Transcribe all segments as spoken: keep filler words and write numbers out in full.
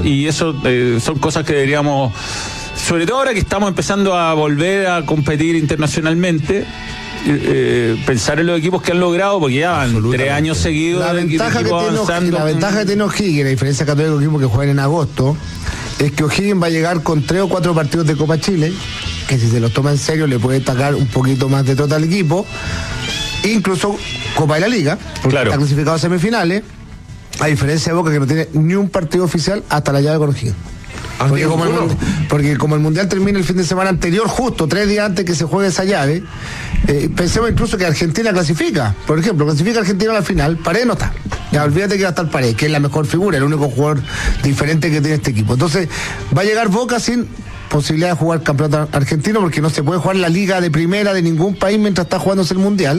Claro. Y eso eh, son cosas que deberíamos, sobre todo ahora que estamos empezando a volver a competir internacionalmente, eh, pensar en los equipos que han logrado, porque ya van tres años seguidos. La ventaja que tiene, avanzando. la ventaja que tiene O'Higgins, a diferencia de Católica, equipo que juegan en agosto, es que O'Higgins va a llegar con tres o cuatro partidos de Copa Chile, que si se los toma en serio le puede sacar un poquito más de todo al equipo, incluso Copa de la Liga, porque claro. está clasificado a semifinales, a diferencia de Boca, que no tiene ni un partido oficial hasta la llave con O'Higgins. Porque como, el, porque como el Mundial termina el fin de semana anterior, justo tres días antes que se juegue esa llave, eh, pensemos incluso que Argentina clasifica. Por ejemplo, clasifica Argentina a la final, Paredes no está. Ya olvídate que va a estar Paredes, que es la mejor figura, el único jugador diferente que tiene este equipo. Entonces, va a llegar Boca sin posibilidad de jugar campeonato argentino, porque no se puede jugar la liga de primera de ningún país mientras está jugándose el Mundial.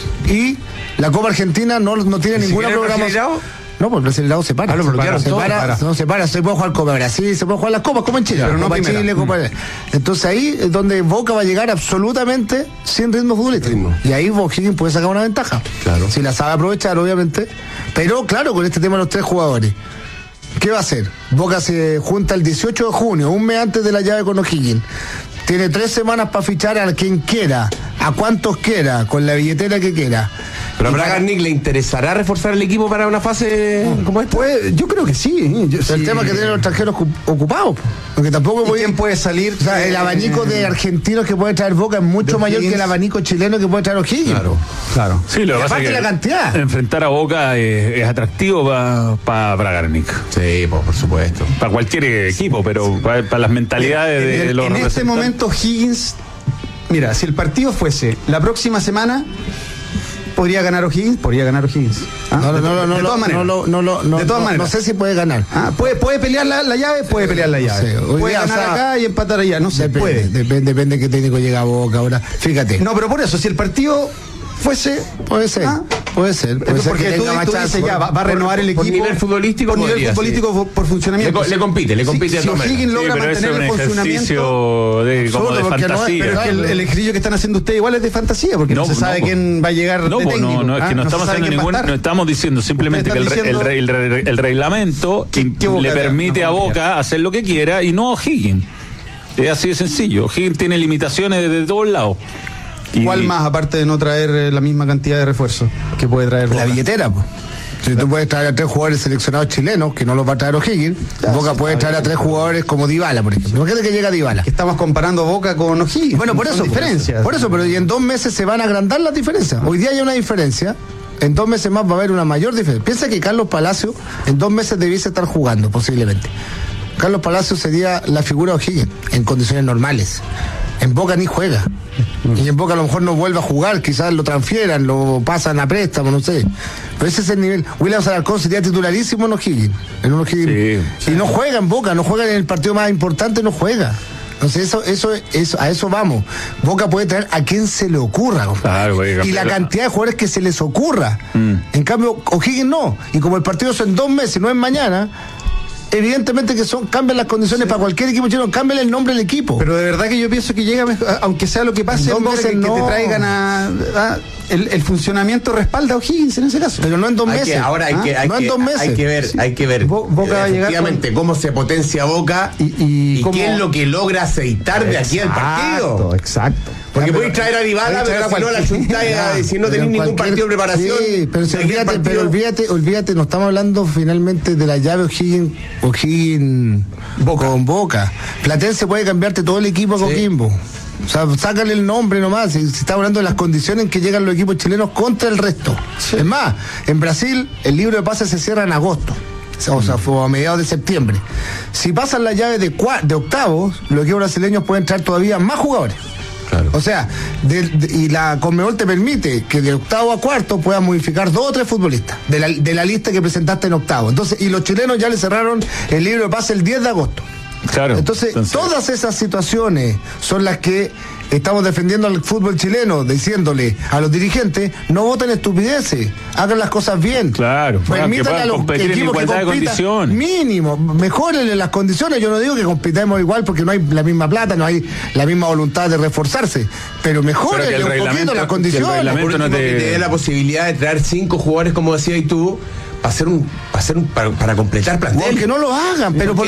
Y la Copa Argentina no, no tiene ninguna programación. No, porque el Brasileirao se para. Ah, lo se bloquearon para, todo, se para, para. no se para, se puede jugar Copa Brasil, se puede jugar las copas como en Chile, pero no Copa primera. Chile, Copa. Entonces ahí es donde Boca va a llegar absolutamente sin ritmo futbolístico. Ritmo. Y ahí O'Higgins puede sacar una ventaja. Claro. Si la sabe aprovechar, obviamente. Pero claro, con este tema de los tres jugadores. ¿Qué va a hacer? Boca se junta el dieciocho de junio, un mes antes de la llave con O'Higgins. Tiene tres semanas para fichar a quien quiera, a cuantos quiera, con la billetera que quiera. Pero a Bragarnik le interesará reforzar el equipo para una fase como esta. Pues, yo creo que sí. Yo, el sí. tema es que tienen los extranjeros ocupados. Porque tampoco voy. ¿Quién puede salir? O sea, el abanico de argentinos que puede traer Boca es mucho mayor que el abanico chileno que puede traer O'Higgins. Claro, claro. Sí, lo que pasa es que la cantidad. Enfrentar a Boca es, es atractivo para pa Bragarnik. Sí, pues, por supuesto. Para cualquier equipo, pero para pa las mentalidades de, en, de los En este momento Higgins, mira, si el partido fuese la próxima semana, ¿podría ganar O'Higgins? Podría ganar O'Higgins. ¿Ah? No, no, no, no, de todas maneras. No, no, no, no, de todas no, maneras. no sé si puede ganar. Ah, ¿puede, ¿Puede pelear la, la llave? Puede pelear la llave. No sé, puede día, ganar o sea, acá y empatar allá. No se depende, puede. Depende, depende de qué técnico llega a Boca ahora. Fíjate. No, pero por eso, si el partido fuese. Puede ser. ¿Ah? Puede ser. Puede ser porque que tú, tenga tú más dices chance. ya, va, va a renovar el equipo. Por nivel futbolístico, por nivel podría, futbolístico sí. por, por funcionamiento. Le, le compite, le compite si, de si todas O'Higgins maneras. logra Sí, pero mantener eso el es un funcionamiento. ejercicio de, como de Absurdo, porque no es- fantasía. Pero es que el, el ejercicio que están haciendo ustedes igual es de fantasía, porque no, No, se sabe no, quién va a llegar No, de pues técnico. no, no, es que ¿ah? no, se estamos sabe haciendo quién va a ningún, estar. no estamos diciendo simplemente que el, Ustedes re- están el, re- el, re- el reglamento ¿Qué- qué Boca le permite no, a no, Boca hacer lo que quiera y no a O'Higgins. Es así de sencillo. O'Higgins tiene limitaciones desde todos lados. Y- ¿Cuál más, aparte de no traer eh, la misma cantidad de refuerzos que puede traer Boca? La billetera, pues. Si tú puedes traer a tres jugadores seleccionados chilenos, que no los va a traer O'Higgins, Ya, Boca sí, puede está traer a bien. tres jugadores como Dybala, por ejemplo. Imagínate que llega Dybala. Que estamos comparando Boca con O'Higgins. Bueno, por Son eso. diferencias. Por eso, pero y en dos meses se van a agrandar las diferencias. Hoy día hay una diferencia. En dos meses más va a haber una mayor diferencia. Piensa que Carlos Palacio en dos meses debiese estar jugando, posiblemente. Carlos Palacio sería la figura de O'Higgins en condiciones normales. En Boca ni juega. Y en Boca a lo mejor no vuelve a jugar, quizás lo transfieran, lo pasan a préstamo, no sé. Pero ese es el nivel. William Alarcón sería titularísimo en O'Higgins. En un O'Higgins. Sí, y no juega en Boca, no juega en el partido más importante, no juega. Entonces eso, eso, eso, a eso vamos. Boca puede traer a quien se le ocurra, Claro, puede y la cambiar. cantidad de jugadores que se les ocurra. Mm. En cambio, O'Higgins no. Y como el partido es en dos meses, no es mañana, evidentemente que son cambian las condiciones para cualquier equipo chileno, cambian el nombre del equipo. Pero de verdad que yo pienso que llega mejor, aunque sea lo que pase, En en dos Boca, que, meses que te no. traigan a, a- el, el funcionamiento respalda a O'Higgins en ese caso. Pero no en dos Hay meses. que, ahora hay ¿Ah? que, hay, No en que, dos meses. hay que ver, hay que ver Bo- Boca va a llegar efectivamente cómo se potencia Boca Y- y y, cómo- qué es lo que logra aceitar de aquí al partido. Exacto. Porque Ya, podéis pero- traer a Dybala, podéis traer pero a si no la cualquier- juntáis, Ya, si no pero tenéis en ningún cualquier- partido de preparación. Sí, pero, si de aquí al olvídate, partido- pero olvídate, olvídate, no estamos hablando finalmente de la llave O'Higgins, O'Higgins con Boca. Platense puede cambiarte todo el equipo a Sí. Coquimbo. O sea, sácale el nombre nomás. Se, se está hablando de las condiciones en que llegan los equipos chilenos contra el resto. Es más, en Brasil el libro de pases se cierra en agosto. O sea, fue a mediados de septiembre. Si pasan la llave de, cua- de octavos, los equipos brasileños pueden traer todavía más jugadores. Claro. O sea, de- de- y la Conmebol te permite que de octavo a cuarto puedas modificar dos o tres futbolistas de la, de la lista que presentaste en octavo. Entonces, y los chilenos ya le cerraron el libro de pase el diez de agosto. Claro. Entonces, todas esas situaciones son las que estamos defendiendo al fútbol chileno, diciéndole a los dirigentes, no voten estupideces, hagan las cosas bien. Claro, Permitan que puedan a los competir en equipos que igualdad de compitan condiciones. mínimo, mejórenle las condiciones. Yo no digo que compitamos igual porque no hay la misma plata, no hay la misma voluntad de reforzarse, pero mejórenle Pero que el un poquito reglamento- las que condiciones. el reglamento Por no último, te- que te dé la posibilidad de traer cinco jugadores, como decías tú, para hacer un, para hacer un, para, para completar plantel. Porque no lo hagan, pero